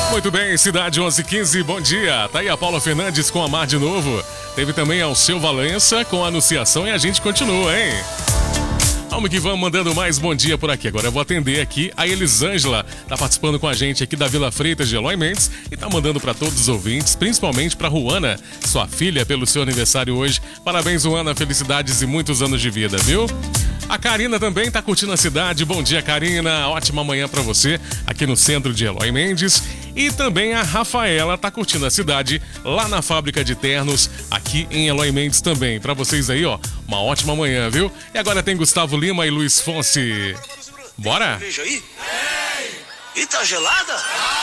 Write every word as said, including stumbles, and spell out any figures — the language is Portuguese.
Muito bem, Cidade onze e quinze, bom dia. Tá aí a Paula Fernandes com Amar de Novo. Teve também ao Seu Valença com a Anunciação e a gente continua, hein? Vamos que vamos, mandando mais bom dia por aqui. Agora eu vou atender aqui a Elisângela, tá participando com a gente aqui da Vila Freitas de Eloy Mendes e tá mandando para todos os ouvintes, principalmente para Ruana, sua filha, pelo seu aniversário hoje. Parabéns, Ruana, felicidades e muitos anos de vida, viu? A Karina também tá curtindo a cidade. Bom dia, Karina. Ótima manhã para você aqui no centro de Eloy Mendes. E também a Rafaela tá curtindo a cidade lá na fábrica de ternos aqui em Eloy Mendes também. Para vocês aí, ó, uma ótima manhã, viu? E agora tem Gustavo Lima e Luiz Fonsi. Bora? Veja aí. E tá gelada?